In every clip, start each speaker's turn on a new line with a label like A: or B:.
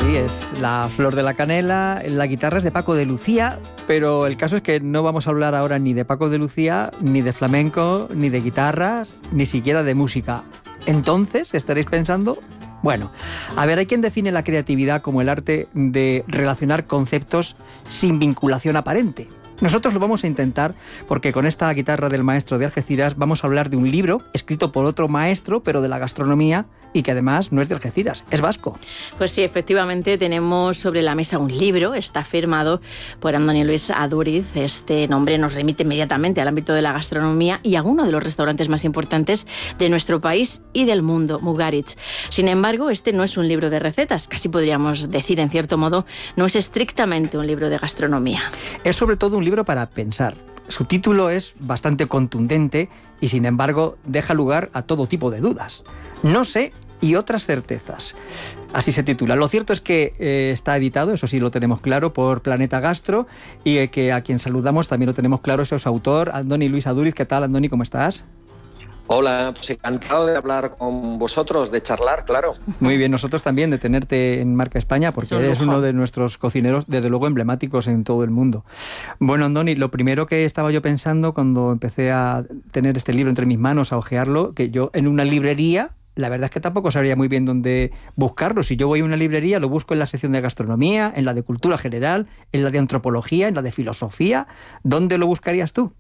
A: sí, es la flor de la canela. La guitarra es de Paco de Lucía, pero el caso es que no vamos a hablar ahora ni de Paco de Lucía, ni de flamenco, ni de guitarras, ni siquiera de música. Entonces estaréis pensando, bueno, a ver, hay quien define la creatividad como el arte de relacionar conceptos sin vinculación aparente. Nosotros lo vamos a intentar porque con esta guitarra del maestro de Algeciras vamos a hablar de un libro escrito por otro maestro, pero de la gastronomía, y que además no es de Algeciras, es vasco.
B: Pues sí, efectivamente tenemos sobre la mesa un libro, está firmado por Andoni Luis Aduriz. Este nombre nos remite inmediatamente al ámbito de la gastronomía y a uno de los restaurantes más importantes de nuestro país y del mundo, Mugaritz. Sin embargo, este no es un libro de recetas, casi podríamos decir en cierto modo, no es estrictamente un libro de gastronomía.
A: Es sobre todo un libro para pensar. Su título es bastante contundente y sin embargo deja lugar a todo tipo de dudas. No sé y otras certezas. Así se titula. Lo cierto es que está editado, eso sí lo tenemos claro, por Planeta Gastro, y que a quien saludamos también lo tenemos claro, es su autor, Andoni Luis Aduriz. ¿Qué tal, Andoni? ¿Cómo estás?
C: Hola, pues encantado de hablar con vosotros, de charlar, claro.
A: Muy bien, nosotros también de tenerte en Marca España, porque eres uno de nuestros cocineros, desde luego, emblemáticos en todo el mundo. Bueno, Andoni, lo primero que estaba yo pensando cuando empecé a tener este libro entre mis manos, a hojearlo, que yo en una librería, la verdad es que tampoco sabría muy bien dónde buscarlo. Si yo voy a una librería, lo busco en la sección de gastronomía, en la de cultura general, en la de antropología, en la de filosofía. ¿Dónde lo buscarías tú?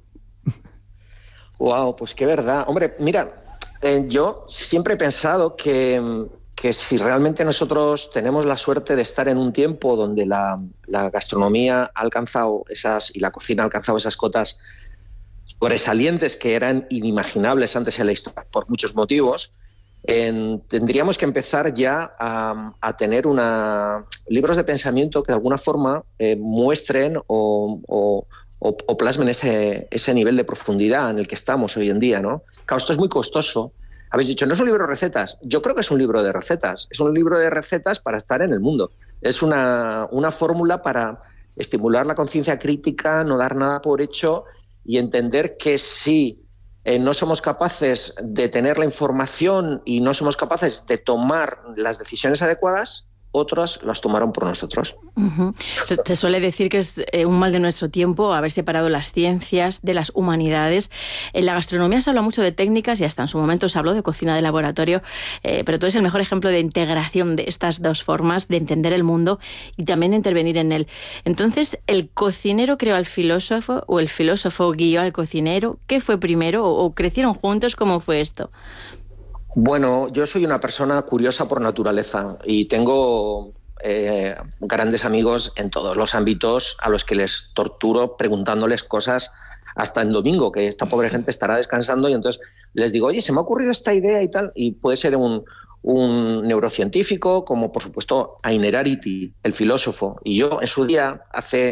C: Wow, pues qué verdad. Hombre, mira, yo siempre he pensado que si realmente nosotros tenemos la suerte de estar en un tiempo donde la gastronomía ha alcanzado y la cocina ha alcanzado esas cotas sobresalientes que eran inimaginables antes en la historia por muchos motivos, tendríamos que empezar ya a tener libros de pensamiento que de alguna forma muestren o plasmen ese nivel de profundidad en el que estamos hoy en día, ¿no? Claro, esto es muy costoso. Habéis dicho, no es un libro de recetas. Yo creo que es un libro de recetas. Es un libro de recetas para estar en el mundo. Es una fórmula para estimular la conciencia crítica, no dar nada por hecho y entender que si no somos capaces de tener la información y no somos capaces de tomar las decisiones adecuadas, otros las tomaron por nosotros.
B: Uh-huh. Se suele decir que es un mal de nuestro tiempo haber separado las ciencias de las humanidades. En la gastronomía se habla mucho de técnicas y hasta en su momento se habló de cocina de laboratorio, pero tú eres el mejor ejemplo de integración de estas dos formas de entender el mundo y también de intervenir en él. Entonces, ¿el cocinero creó al filósofo o el filósofo guió al cocinero? ¿Qué fue primero o crecieron juntos? ¿Cómo fue esto?
C: Bueno, yo soy una persona curiosa por naturaleza y tengo grandes amigos en todos los ámbitos a los que les torturo preguntándoles cosas hasta el domingo, que esta pobre gente estará descansando y entonces les digo, oye, se me ha ocurrido esta idea y tal, y puede ser un neurocientífico, como por supuesto Ainer Ariti, el filósofo, y yo en su día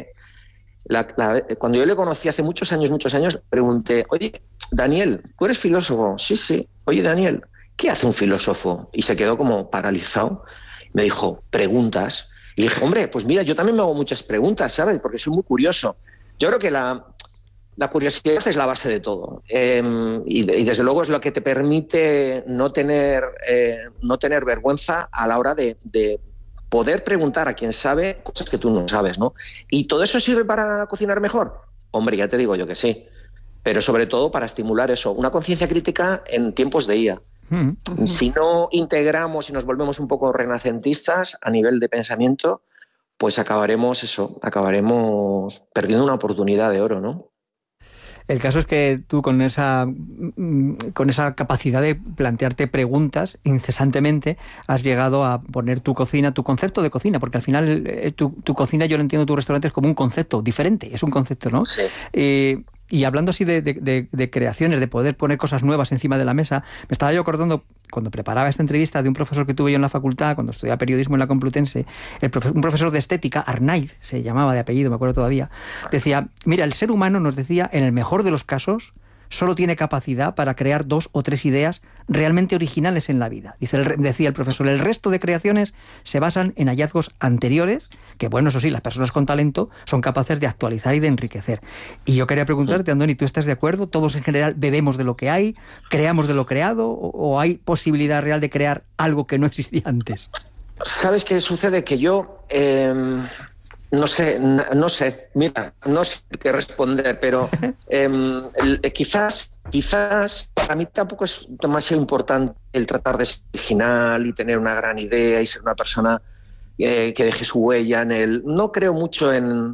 C: cuando yo le conocí hace muchos años, pregunté, oye, Daniel, ¿tú eres filósofo? Sí. Oye, Daniel, ¿qué hace un filósofo? Y se quedó como paralizado. Me dijo, preguntas. Y le dije, hombre, pues mira, yo también me hago muchas preguntas, ¿sabes? Porque soy muy curioso. Yo creo que la curiosidad es la base de todo. Y desde luego es lo que te permite no tener vergüenza a la hora de poder preguntar a quien sabe cosas que tú no sabes, ¿no? ¿Y todo eso sirve para cocinar mejor? Hombre, ya te digo yo que sí. Pero sobre todo para estimular eso, una conciencia crítica en tiempos de IA. Si no integramos y nos volvemos un poco renacentistas a nivel de pensamiento, pues acabaremos perdiendo una oportunidad de oro, ¿no?
A: El caso es que tú con esa capacidad de plantearte preguntas incesantemente has llegado a poner tu cocina, tu concepto de cocina, porque al final tu cocina, yo lo entiendo, tu restaurante es como un concepto diferente, es un concepto, ¿no? Sí. Y hablando así de creaciones, de poder poner cosas nuevas encima de la mesa, me estaba yo acordando, cuando preparaba esta entrevista, de un profesor que tuve yo en la facultad, cuando estudiaba periodismo en la Complutense, un profesor de estética, Arnaiz, se llamaba de apellido, me acuerdo todavía, decía, mira, el ser humano, nos decía, en el mejor de los casos, solo tiene capacidad para crear 2 o 3 ideas realmente originales en la vida. Decía el profesor, el resto de creaciones se basan en hallazgos anteriores, que bueno, eso sí, las personas con talento son capaces de actualizar y de enriquecer. Y yo quería preguntarte, Andoni, ¿tú estás de acuerdo? ¿Todos en general bebemos de lo que hay? ¿Creamos de lo creado? ¿O hay posibilidad real de crear algo que no existía antes?
C: ¿Sabes qué sucede? Que yo no sé, mira, no sé qué responder, pero quizás para mí tampoco es demasiado importante el tratar de ser original y tener una gran idea y ser una persona que deje su huella en el... No creo mucho en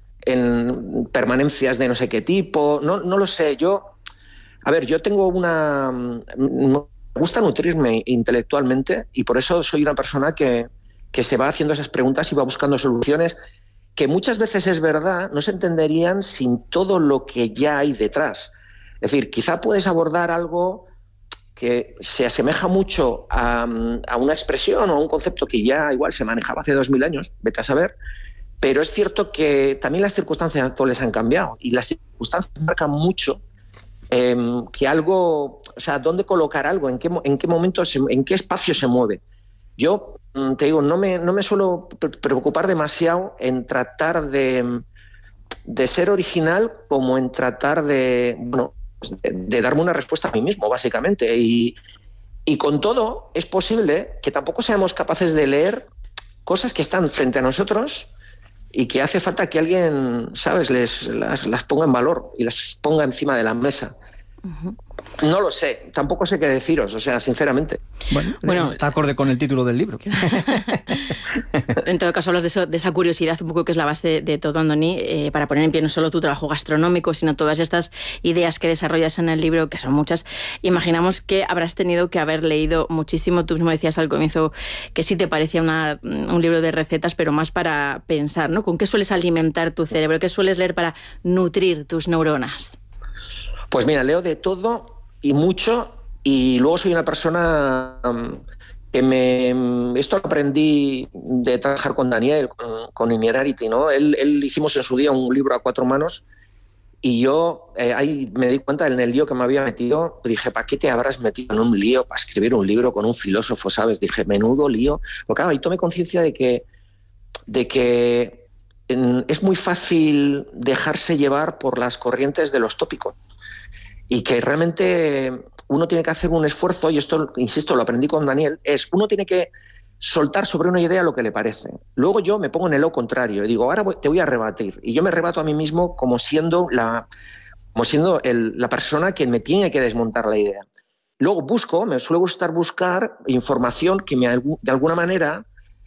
C: permanencias de no sé qué tipo, no lo sé. A ver, yo tengo me gusta nutrirme intelectualmente y por eso soy una persona que se va haciendo esas preguntas y va buscando soluciones que muchas veces, es verdad, no se entenderían sin todo lo que ya hay detrás. Es decir, quizá puedes abordar algo que se asemeja mucho a una expresión o a un concepto que ya igual se manejaba hace 2000 años, vete a saber, pero es cierto que también las circunstancias actuales han cambiado y las circunstancias marcan mucho que algo, o sea, dónde colocar algo, en qué momento, en qué espacio se mueve. Yo te digo, no me suelo preocupar demasiado en tratar de ser original como en tratar de darme una respuesta a mí mismo, básicamente. Y con todo, es posible que tampoco seamos capaces de leer cosas que están frente a nosotros y que hace falta que alguien, ¿sabes?, las ponga en valor y las ponga encima de la mesa. Uh-huh. No lo sé, tampoco sé qué deciros, o sea, sinceramente.
A: Bueno, está acorde con el título del libro.
B: En todo caso, hablas de esa curiosidad un poco que es la base de todo, Andoni, para poner en pie no solo tu trabajo gastronómico, sino todas estas ideas que desarrollas en el libro, que son muchas. Imaginamos que habrás tenido que haber leído muchísimo. Tú mismo decías al comienzo que sí te parecía un libro de recetas, pero más para pensar, ¿no? ¿Con qué sueles alimentar tu cerebro? ¿Qué sueles leer para nutrir tus neuronas?
C: Pues mira, leo de todo y mucho, y luego soy una persona que esto lo aprendí de trabajar con Daniel, con Innerarity, ¿no? Él hicimos en su día un libro a 4 manos y yo ahí me di cuenta en el lío que me había metido. Dije, ¿para qué te habrás metido en un lío para escribir un libro con un filósofo, sabes? Dije, menudo lío. Porque claro, ahí tomé conciencia de que es muy fácil dejarse llevar por las corrientes de los tópicos. Y que realmente uno tiene que hacer un esfuerzo, y esto, insisto, lo aprendí con Daniel, uno tiene que soltar sobre una idea lo que le parece. Luego yo me pongo en el lado contrario y digo, ahora te voy a rebatir. Y yo me rebato a mí mismo como siendo la persona que me tiene que desmontar la idea. Luego me suele gustar buscar información que de alguna manera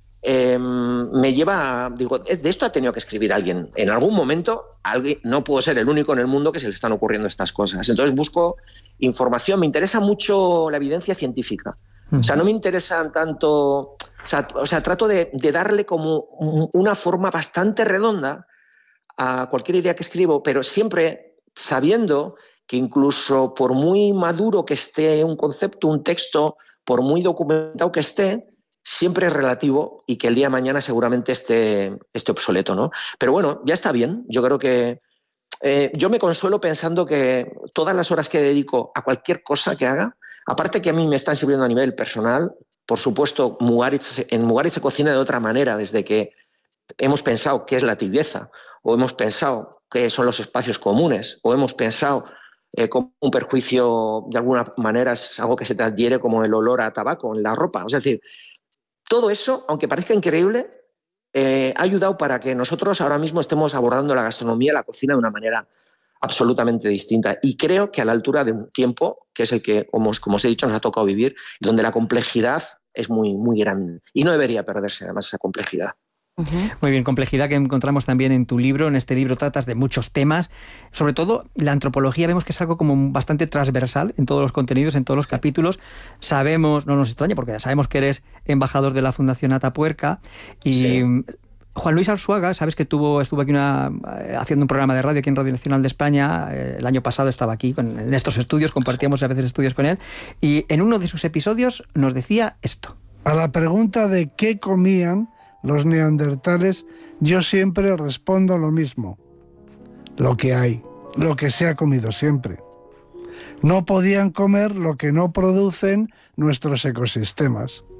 C: me lleva digo, de esto ha tenido que escribir alguien. En algún momento, no puedo ser el único en el mundo que se le están ocurriendo estas cosas. Entonces busco información. Me interesa mucho la evidencia científica. O sea, no me interesan tanto... O sea, trato de darle como una forma bastante redonda a cualquier idea que escribo, pero siempre sabiendo que incluso por muy maduro que esté un concepto, un texto, por muy documentado que esté, siempre es relativo y que el día de mañana seguramente esté obsoleto, ¿no? Pero bueno, ya está bien. Yo creo que yo me consuelo pensando que todas las horas que dedico a cualquier cosa que haga, aparte que a mí me están sirviendo a nivel personal, por supuesto, en Mugaritz se cocina de otra manera, desde que hemos pensado qué es la tibieza, o hemos pensado qué son los espacios comunes, o hemos pensado como un perjuicio de alguna manera es algo que se te adhiere como el olor a tabaco en la ropa. Es decir, todo eso, aunque parezca increíble, ha ayudado para que nosotros ahora mismo estemos abordando la gastronomía, la cocina de una manera absolutamente distinta. Y creo que a la altura de un tiempo, que es el que, como os he dicho, nos ha tocado vivir, donde la complejidad es muy, muy grande. Y no debería perderse, además, esa complejidad.
A: Muy bien, complejidad que encontramos también en tu libro. En este libro tratas de muchos temas, sobre todo la antropología. Vemos que es algo como bastante transversal en todos los contenidos, en todos los capítulos. Sabemos, no nos extraña porque ya sabemos que eres embajador de la Fundación Atapuerca y sí. Juan Luis Arzuaga, sabes que estuvo aquí haciendo un programa de radio aquí en Radio Nacional de España. El año pasado estaba aquí en estos estudios, compartíamos a veces estudios con él, y en uno de sus episodios nos decía esto.
D: A la pregunta de qué comían los neandertales, yo siempre respondo lo mismo: lo que hay, lo que se ha comido siempre. No podían comer lo que no producen nuestros ecosistemas.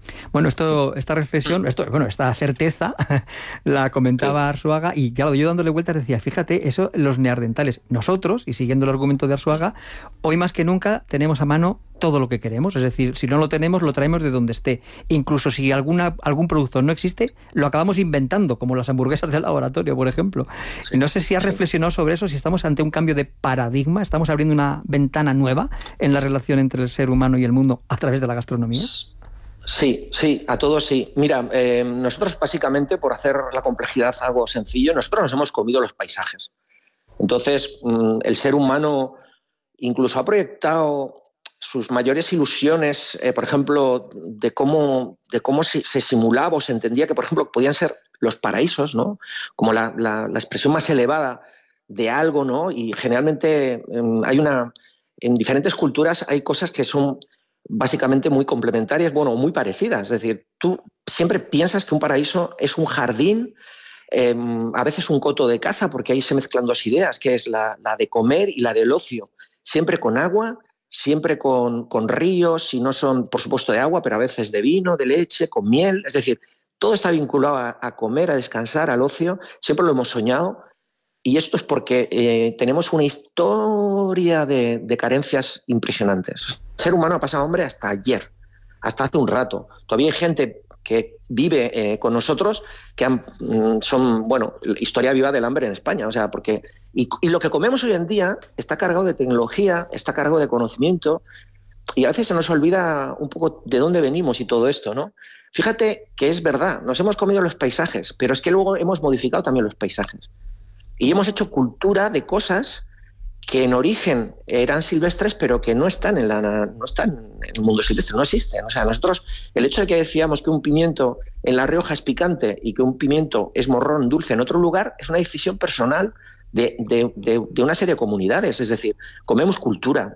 A: Bueno, esta reflexión, esta certeza la comentaba Arzuaga y claro, yo dándole vueltas decía, fíjate, eso los neandertales, nosotros, y siguiendo el argumento de Arzuaga, hoy más que nunca tenemos a mano todo lo que queremos, es decir, si no lo tenemos, lo traemos de donde esté. Incluso si algún producto no existe, lo acabamos inventando, como las hamburguesas del laboratorio, por ejemplo. Sí, no sé si has reflexionado sobre eso, si estamos ante un cambio de paradigma, estamos abriendo una ventana nueva en la relación entre el ser humano y el mundo a través de la gastronomía.
C: Sí, a todos sí. Mira, nosotros básicamente, por hacer la complejidad algo sencillo, nosotros nos hemos comido los paisajes. Entonces, el ser humano incluso ha proyectado sus mayores ilusiones, por ejemplo, de cómo se simulaba o se entendía que, por ejemplo, podían ser los paraísos, ¿no? Como la expresión más elevada de algo, ¿no? Y generalmente en diferentes culturas hay cosas que son básicamente muy complementarias, muy parecidas. Es decir, tú siempre piensas que un paraíso es un jardín, a veces un coto de caza, porque ahí se mezclan dos ideas, que es la de comer y la del ocio, siempre con agua, siempre con ríos, si no son, por supuesto, de agua, pero a veces de vino, de leche, con miel. Es decir, todo está vinculado a comer, a descansar, al ocio. Siempre lo hemos soñado. Y esto es porque tenemos una historia de carencias impresionantes. El ser humano ha pasado hambre hasta ayer, hasta hace un rato. Todavía hay gente que vive con nosotros que son, historia viva del hambre en España. O sea, y lo que comemos hoy en día está cargado de tecnología, está cargado de conocimiento, y a veces se nos olvida un poco de dónde venimos y todo esto, ¿no? Fíjate que es verdad, nos hemos comido los paisajes, pero es que luego hemos modificado también los paisajes. Y hemos hecho cultura de cosas que en origen eran silvestres, pero que no están en el mundo silvestre, no existen. O sea, nosotros, el hecho de que decíamos que un pimiento en La Rioja es picante y que un pimiento es morrón dulce en otro lugar, es una decisión personal de una serie de comunidades. Es decir, comemos cultura.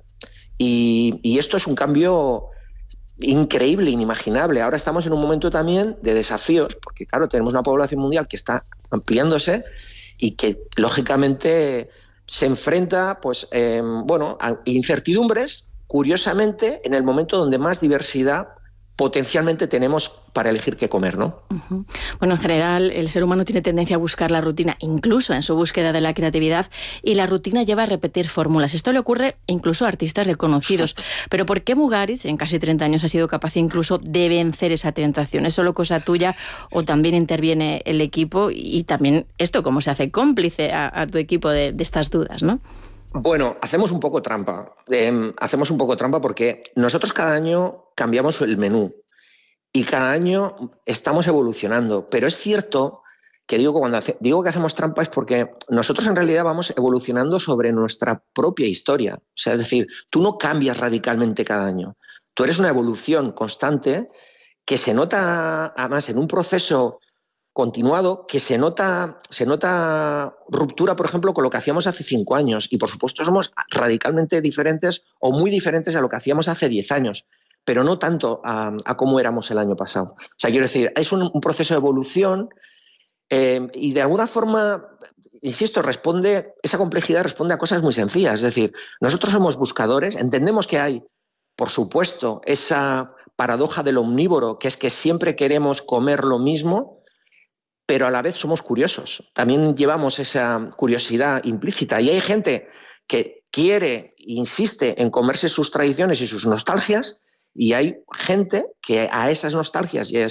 C: Y esto es un cambio increíble, inimaginable. Ahora estamos en un momento también de desafíos, porque claro, tenemos una población mundial que está ampliándose y que lógicamente se enfrenta a incertidumbres, curiosamente, en el momento donde más diversidad potencialmente tenemos para elegir qué comer, ¿no?
B: Uh-huh. Bueno, en general, el ser humano tiene tendencia a buscar la rutina, incluso en su búsqueda de la creatividad, y la rutina lleva a repetir fórmulas. Esto le ocurre incluso a artistas reconocidos. Pero ¿por qué Mugaritz, en casi 30 años, ha sido capaz incluso de vencer esa tentación? ¿Es solo cosa tuya o también interviene el equipo? Y también esto, ¿cómo se hace cómplice a tu equipo de estas dudas, no?
C: Bueno, hacemos un poco trampa. Porque nosotros cada año cambiamos el menú y cada año estamos evolucionando. Pero es cierto que cuando digo que hacemos trampa es porque nosotros en realidad vamos evolucionando sobre nuestra propia historia. O sea, es decir, tú no cambias radicalmente cada año. Tú eres una evolución constante que se nota además en un proceso continuado, que se nota ruptura, por ejemplo, con lo que hacíamos hace 5 años. Y, por supuesto, somos radicalmente diferentes o muy diferentes a lo que hacíamos hace 10 años, pero no tanto a cómo éramos el año pasado. O sea, quiero decir, es un proceso de evolución y, de alguna forma, insisto, esa complejidad responde a cosas muy sencillas. Es decir, nosotros somos buscadores, entendemos que hay, por supuesto, esa paradoja del omnívoro, que es que siempre queremos comer lo mismo, pero a la vez somos curiosos. También llevamos esa curiosidad implícita. Y hay gente que quiere, insiste en comerse sus tradiciones y sus nostalgias, y hay gente que a esas nostalgias y a